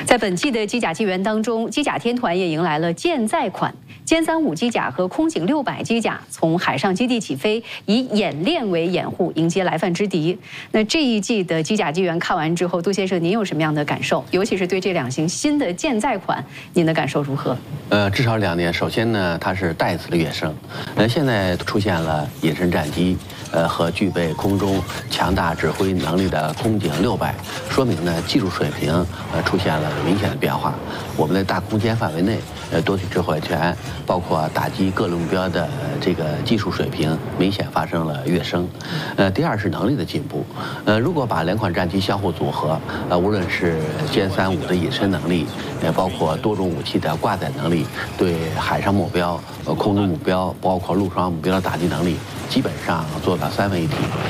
在本季的机甲纪元当中，机甲天团也迎来了舰载款歼35机甲和空警600机甲从海上基地起飞，以演练为掩护，迎接来犯之敌。那这一季的机甲纪元看完之后，杜先生您有什么样的感受？尤其是对这两型新的舰载款，您的感受如何？ 至少2点。首先呢，它是再次的跃升。现在出现了隐身战机，和具备空中强大指挥能力的空警600，说明呢技术水平出现了明显的变化。我们在大空间范围内，多体指挥权，包括打击各类目标的这个技术水平明显发生了跃升。第二是能力的进步。如果把2款战机相互组合，无论是歼35的隐身能力，包括多种武器的挂载能力，对海上目标、空中目标，包括陆上目标的打击能力，基本上做到3位一体。